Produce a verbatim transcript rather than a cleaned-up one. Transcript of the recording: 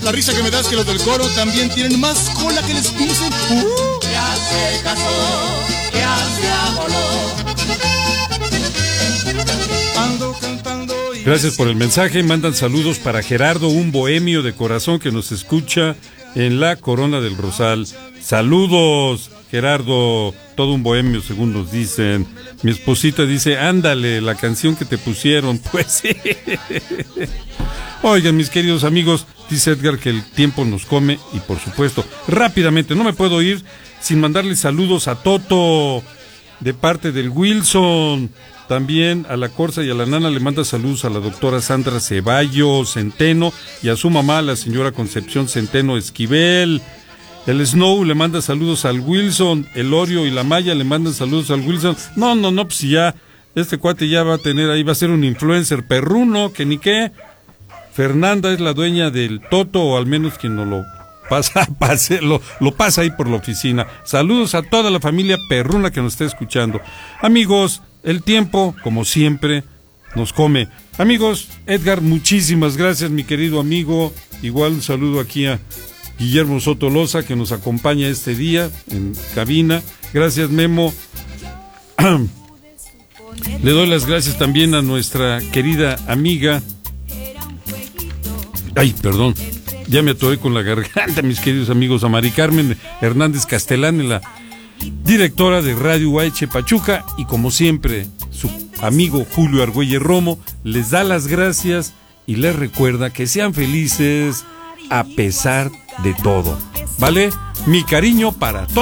tanta risa que me das que los del coro también tienen más cola que les pisen. Uh. Ya se casó, ya se amoló. Ando cantando y... Gracias por el mensaje. Mandan saludos para Gerardo, un bohemio de corazón que nos escucha en la Corona del Rosal. Saludos, Gerardo, todo un bohemio según nos dicen. Mi esposita dice, ándale, la canción que te pusieron. Pues sí. Oigan, mis queridos amigos, dice Edgar que el tiempo nos come y por supuesto, rápidamente, no me puedo ir sin mandarle saludos a Toto de parte del Wilson. También a la Corsa y a la Nana le manda saludos a la doctora Sandra Ceballos Centeno y a su mamá, la señora Concepción Centeno Esquivel. El Snow le manda saludos al Wilson, el Orio y la Maya le mandan saludos al Wilson. No, no, no, pues ya, este cuate ya va a tener ahí, va a ser un influencer perruno, que ni qué. Fernanda es la dueña del Toto, o al menos quien no lo pasa, pase, lo, lo pasa ahí por la oficina. Saludos a toda la familia perruna que nos está escuchando. Amigos, el tiempo, como siempre, nos come. Amigos, Edgar, muchísimas gracias, mi querido amigo. Igual un saludo aquí a Guillermo Soto Loza, que nos acompaña este día en cabina. Gracias, Memo. Le doy las gracias también a nuestra querida amiga. Ay, perdón, ya me atoré con la garganta, mis queridos amigos. A Mari Carmen Hernández Castelán, la directora de Radio U H Pachuca, y como siempre, su amigo Julio Argüelles Romo les da las gracias y les recuerda que sean felices a pesar de todo. ¿Vale? Mi cariño para todos.